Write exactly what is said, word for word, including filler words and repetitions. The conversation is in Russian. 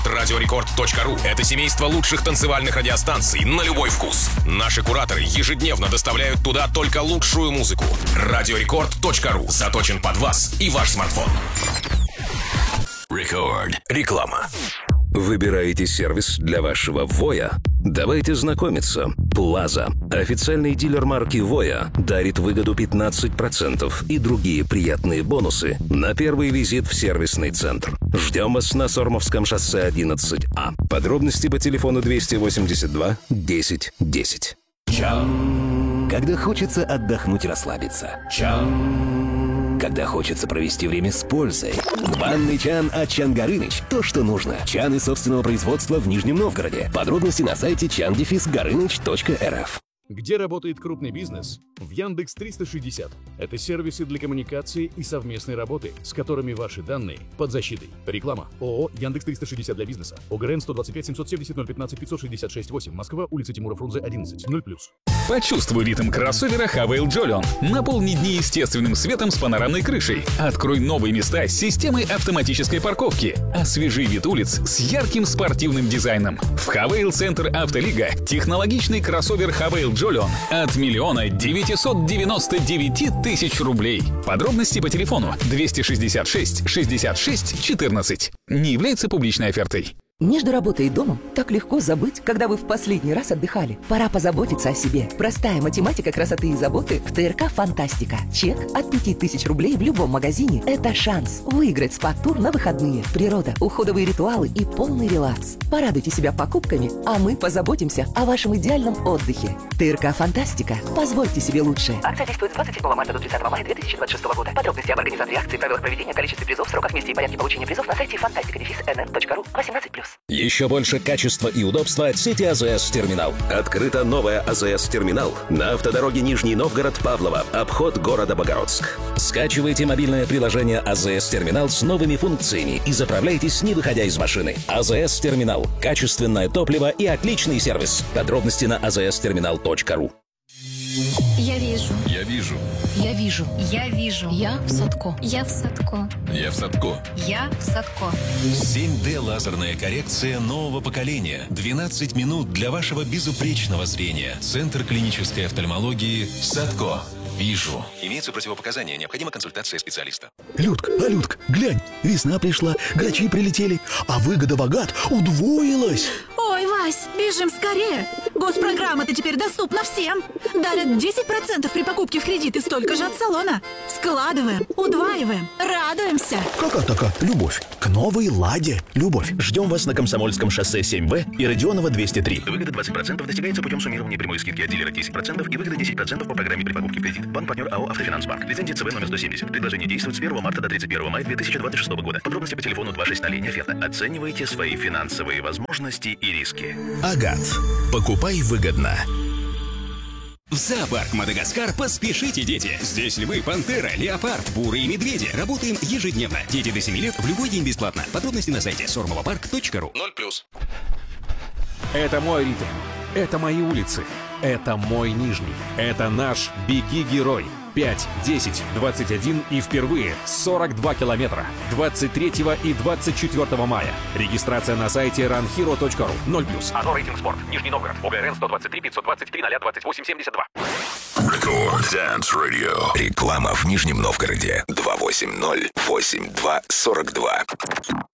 радио рекорд точка ру – это семейство лучших танцевальных радиостанций на любой вкус. Наши кураторы ежедневно доставляют туда только лучшую музыку. радио рекорд точка ру заточен под вас и ваш смартфон. Рекорд. Реклама. Выбираете сервис для вашего Voya? Давайте знакомиться. Plaza, официальный дилер марки Voya, дарит выгоду пятнадцать процентов и другие приятные бонусы на первый визит в сервисный центр. Ждем вас на Сормовском шоссе одиннадцать А. Подробности по телефону двести восемьдесят два десять десять. Чам. Когда хочется отдохнуть и расслабиться. Чам. Когда хочется провести время с пользой. Банный чан от Чан Горыныч. То, что нужно. Чаны собственного производства в Нижнем Новгороде. Подробности на сайте чан дефис горыныч точка эр эф. Где работает крупный бизнес? В Яндекс триста шестьдесят. Это сервисы для коммуникации и совместной работы, с которыми ваши данные под защитой. Реклама. ООО «Яндекс триста шестьдесят» для бизнеса. ОГРН сто двадцать пять семьсот семьдесят ноль пятнадцать пятьсот шестьдесят шесть восемь. Москва, улица Тимура Фрунзе, одиннадцать. ноль плюс. Почувствуй ритм кроссовера Havail Jolion. Наполни дни естественным светом с панорамной крышей. Открой новые места с системой автоматической парковки. Освежи вид улиц с ярким спортивным дизайном. В Havail Центр Автолига технологичный кроссовер Havail Jolion от миллиона девятисот девяноста девяти тысяч рублей. Подробности по телефону двести шестьдесят шесть шестьдесят шесть четырнадцать. Не является публичной офертой. Между работой и домом так легко забыть, когда вы в последний раз отдыхали. Пора позаботиться о себе. Простая математика красоты и заботы в ТРК «Фантастика». Чек от пяти тысяч рублей в любом магазине – это шанс выиграть спа-тур на выходные. Природа, уходовые ритуалы и полный релакс. Порадуйте себя покупками, а мы позаботимся о вашем идеальном отдыхе. ТРК «Фантастика». Позвольте себе лучшее. Акция действует с двадцать седьмого марта до тридцатого мая две тысячи двадцать шестого года. Подробности об организации акции, правилах проведения, количестве призов, сроках, месте и порядке получения призов на сайте фантастика дефис эн эн точка ру. восемнадцать плюс. Еще больше качества и удобства от сети АЗС Терминал. Открыта новая АЗС Терминал на автодороге Нижний Новгород-Павлово, обход города Богородск. Скачивайте мобильное приложение АЗС Терминал с новыми функциями и заправляйтесь, не выходя из машины. АЗС Терминал. Качественное топливо и отличный сервис. Подробности на а зэ эс терминал точка ру. Я вижу. Я вижу. Я вижу. Я вижу. Я в Садко. Я в Садко. Я в Садко. Я в Садко. семь дэ лазерная коррекция нового поколения. двенадцать минут для вашего безупречного зрения. Центр клинической офтальмологии Садко. Вижу. Имеются противопоказания. Необходима консультация специалиста. Людка, а, Людка, глянь, весна пришла, грачи прилетели, а выгода богат удвоилась. Ой, Вась, бежим скорее. Госпрограмма-то теперь доступна всем. Дарят десять процентов при покупке в кредит и столько же от салона. Складываем, удваиваем, радуемся. Какая такая любовь к новой «Ладе». Любовь. Ждем вас на Комсомольском шоссе семь вэ и Родионова двести три. Выгода двадцать процентов достигается путем суммирования прямой скидки от дилера десять процентов и выгода десять процентов по программе при покупке в кредит. Банк-партнер АО «Автофинансбанк». Лицензия ЦБ номер сто семьдесят. Предложение действует с первого марта до тридцать первого мая две тысячи двадцать шестого года. Подробности по телефону два шесть ноль. Линия оферта. Оценивайте свои финансовые возможности и риски. Агат. Покупай выгодно. В зоопарк Мадагаскар поспешите, дети! Здесь львы, пантера, леопард, буры и медведи. Работаем ежедневно. Дети до семи лет в любой день бесплатно. Подробности на сайте сормовопарк точка ру. ноль плюс. Это мой ритм. Это мои улицы. Это мой Нижний. Это наш «Беги, герой». пять, десять, двадцать один и впервые сорок два километра. двадцать третьего и двадцать четвёртого мая. Регистрация на сайте ран хиро точка ру. ноль плюс. АЗО Рейтинг Спорт. Нижний Новгород. ОГРН сто двадцать три пятьсот двадцать три ноль двадцать восемь семьдесят два. Рекорд Dance Radio. Реклама в Нижнем Новгороде. два восемь ноль восемь два сорок два.